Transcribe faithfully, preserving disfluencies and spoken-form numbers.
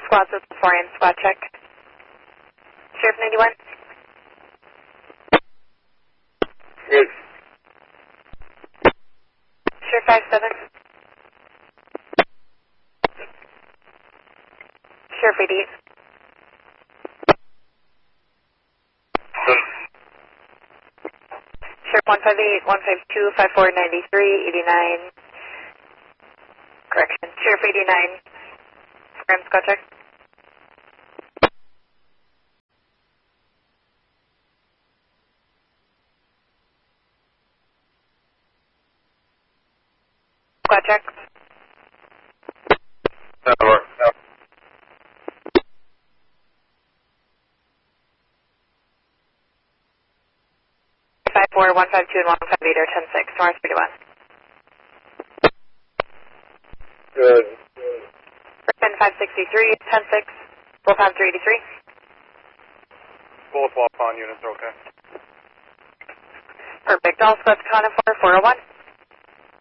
Squads with four in squad check. Sheriff ninety-one. Good. Sheriff five seven. Sheriff eighty-eight. Sheriff one five eight, one five two, five four nine three, eighty-nine. Correction. Sheriff eighty-nine. Four in squad check. Squad check. That'll work. five four, one five two, and one five eight are ten six, North thirty-one. Good. ten five sixty-three, ten six, both on three eighty-three. Both walk-on units are okay. Perfect. All squads accounted for, four oh one.